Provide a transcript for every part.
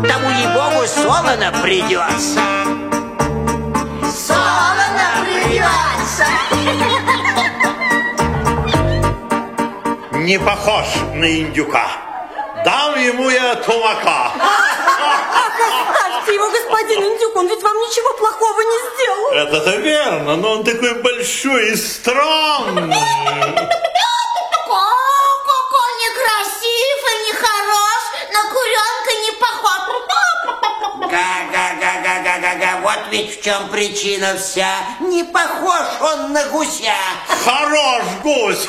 тому, ей-богу, солоно придется. Солоно придется. Не похож на индюка. Дам ему я тумака. Оставьте его, господин индюк, он ведь вам ничего плохого не сделал. Это-то верно, но он такой большой и странный. Какой некрасив и нехорош, на куренка не похож. Га-га-га-га-га-га-га, вот ведь в чем причина вся. Не похож он на гуся. Хорош гусь.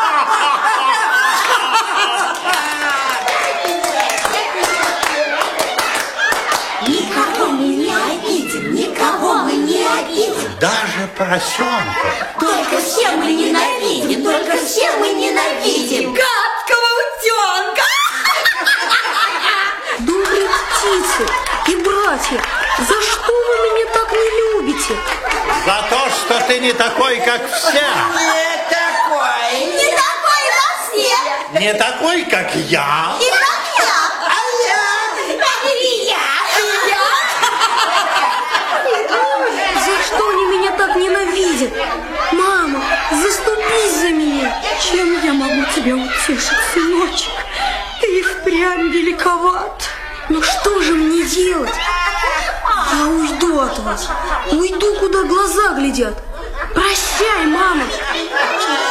Никого мы не обидим, никого мы не обидим. Даже поросенка. Только все мы ненавидим, только все мы ненавидим гадкого утенка. Добрые птицы и братья, за что вы меня так не любите? За то, что ты не такой, как все. Не такой. Не такой во все. Не такой, как я. И как я. А я? И я. За что они меня так ненавидят? Мама, заступись за меня. Чем я могу тебя утешить, сыночек? Ты и впрямь великоват. Ну что же мне делать? Я уйду от вас. Уйду, куда глаза глядят. Прощай, мама.